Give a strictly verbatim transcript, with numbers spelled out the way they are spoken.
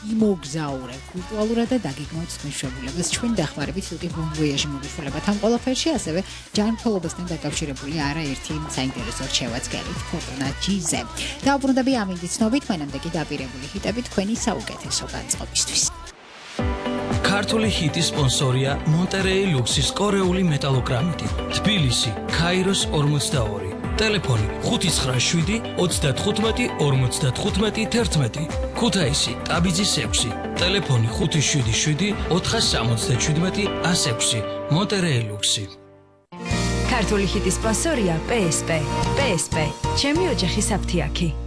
იმოგზაურებ ვირტუალურად და დაგეგმავთ თქვენს მშობლებას. ჩვენ დახმარებით თუკი Bon Voyage მოგიხულებათ ამ ყველაფერში, ასევე ჯანმრთელობასთან დაკავშირებული არაერთი საინტერესო რჩევაც გელით Fortuna G-ზე. დაუბრუნდები ამინდი ცნობით, მანამდე კი დაპირებული ჰიტები თქვენი საუკეთესო განწყობისთვის. ქართული ჰიტის სპონსორია Monterey Luxis კორეული მეტალოგრამიტი. თბილისი, ქაიროს ორმოცდაორი. ტელეფონი ხუთი ცხრა შვიდი ოცდათხუთმეტი ორმოცდათხუთმეტი თერთმეტი. ქუთაისი, ტაბიძის ექვსი. ტელეფონი ხუთი შვიდი შვიდი ოთხასამოცდაშვიდმეტი ასი ექვსი. Monterey Luxi. ქართული ჰიტის სპონსორია პ ეს პ. პ ეს პ. ჩემი ოჯახის აფთიაქი.